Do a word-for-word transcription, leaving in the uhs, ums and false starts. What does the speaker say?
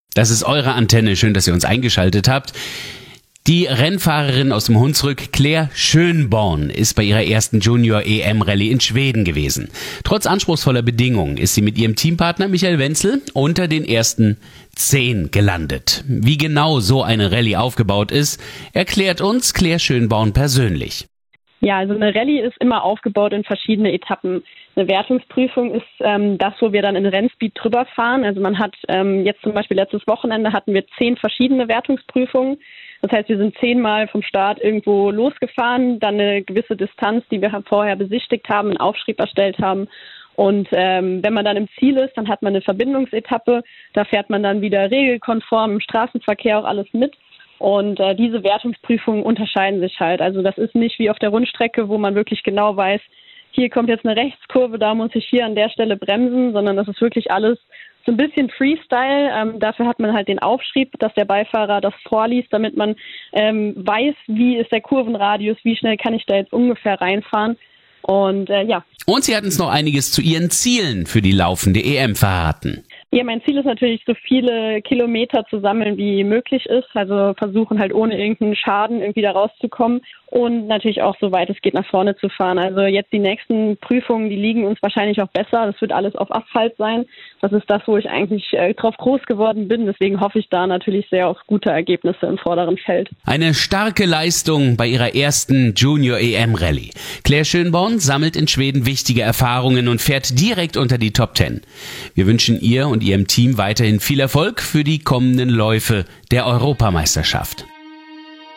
Das ist eure Antenne. Schön, dass ihr uns eingeschaltet habt. Die Rennfahrerin aus dem Hunsrück, Claire Schönborn, ist bei ihrer ersten Junior-E M-Rallye in Schweden gewesen. Trotz anspruchsvoller Bedingungen ist sie mit ihrem Teampartner Michael Wenzel unter den ersten zehn gelandet. Wie genau so eine Rallye aufgebaut ist, erklärt uns Claire Schönborn persönlich. Ja, also eine Rallye ist immer aufgebaut in verschiedene Etappen. Eine Wertungsprüfung ist ähm, das, wo wir dann in Rennspeed drüber fahren. Also man hat ähm, jetzt zum Beispiel letztes Wochenende hatten wir zehn verschiedene Wertungsprüfungen. Das heißt, wir sind zehnmal vom Start irgendwo losgefahren, dann eine gewisse Distanz, die wir vorher besichtigt haben, einen Aufschrieb erstellt haben. Und ähm, wenn man dann im Ziel ist, dann hat man eine Verbindungsetappe. Da fährt man dann wieder regelkonform im Straßenverkehr auch alles mit. Und äh, diese Wertungsprüfungen unterscheiden sich halt. Also das ist nicht wie auf der Rundstrecke, wo man wirklich genau weiß, hier kommt jetzt eine Rechtskurve, da muss ich hier an der Stelle bremsen, sondern das ist wirklich alles so ein bisschen Freestyle. Ähm, dafür hat man halt den Aufschrieb, dass der Beifahrer das vorliest, damit man ähm, weiß, wie ist der Kurvenradius, wie schnell kann ich da jetzt ungefähr reinfahren. Und äh, ja. Und sie hat uns noch einiges zu ihren Zielen für die laufende E M verraten. Ja, mein Ziel ist natürlich, so viele Kilometer zu sammeln, wie möglich ist. Also versuchen halt ohne irgendeinen Schaden irgendwie da rauszukommen und natürlich auch so weit es geht nach vorne zu fahren. Also jetzt die nächsten Prüfungen, die liegen uns wahrscheinlich auch besser. Das wird alles auf Asphalt sein. Das ist das, wo ich eigentlich äh, drauf groß geworden bin. Deswegen hoffe ich da natürlich sehr auf gute Ergebnisse im vorderen Feld. Eine starke Leistung bei ihrer ersten Junior-E M-Rallye. Claire Schönborn sammelt in Schweden wichtige Erfahrungen und fährt direkt unter die Top Ten. Wir wünschen ihr und ihrem Team weiterhin viel Erfolg für die kommenden Läufe der Europameisterschaft.